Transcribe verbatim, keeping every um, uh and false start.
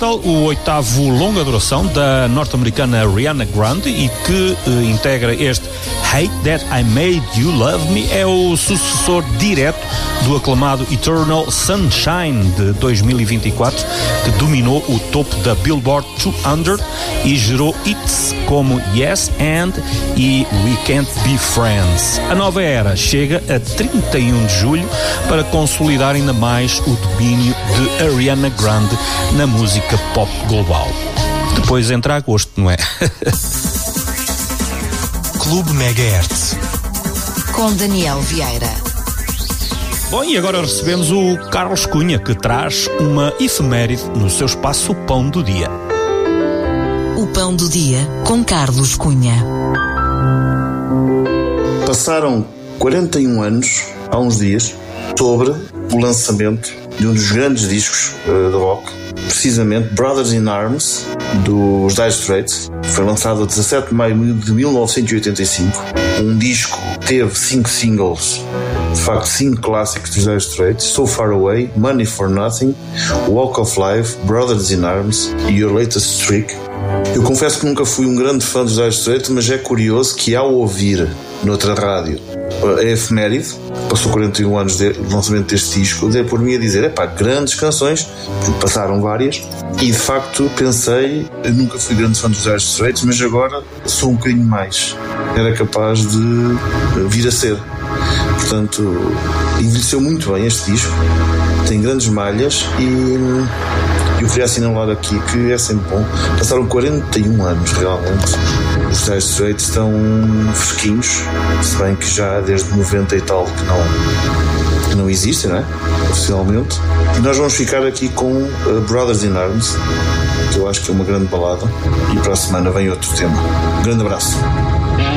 Metal, o oitavo longa duração da norte-americana Ariana Grande e que uh, integra este Hate That I Made You Love Me, é o sucessor direto do aclamado Eternal Sunshine de dois mil e vinte e quatro, que dominou o topo da Billboard duzentos e gerou hits como Yes and e We Can't Be Friends. A nova era chega a trinta e um de julho para consolidar ainda mais o domínio de Ariana Grande na música pop global. Depois entra agosto, não é? Clube Megahertz com Daniel Vieira. Bom, e agora recebemos o Carlos Cunha, que traz uma efeméride no seu espaço O Pão do Dia. O Pão do Dia com Carlos Cunha. Passaram quarenta e um anos, há uns dias, sobre o lançamento de um dos grandes discos uh, de rock, precisamente Brothers in Arms, dos Dire Straits. Foi lançado a dezassete de maio de mil novecentos e oitenta e cinco. Um disco que teve cinco singles, de facto cinco clássicos dos Dire Straits: So Far Away, Money for Nothing, Walk of Life, Brothers in Arms e Your Latest Trick. Eu confesso que nunca fui um grande fã dos Dire Straits, mas é curioso que ao ouvir noutra rádio a efeméride, passou quarenta e um anos de lançamento deste disco, dei por mim a dizer, epá, grandes canções, passaram várias, e de facto pensei, eu nunca fui grande fã dos Dire Straits, mas agora sou um bocadinho mais, era capaz de vir a ser. Portanto, envelheceu muito bem este disco, tem grandes malhas, e eu queria assinalar aqui que é sempre bom. Passaram quarenta e um anos realmente. Os Dire Straits estão fresquinhos, se bem que já desde noventa e tal que não, que não existem, não é? Oficialmente. E nós vamos ficar aqui com uh, Brothers in Arms, que eu acho que é uma grande balada, e para a semana vem outro tema. Um grande abraço.